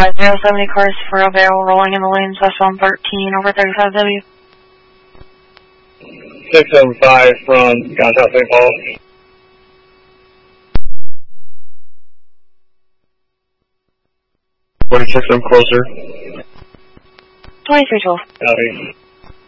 5070 cars for a barrel rolling in the lanes west on 13 over 35W. 675 from downtown St. Paul. I'm closer. 2312. Copy.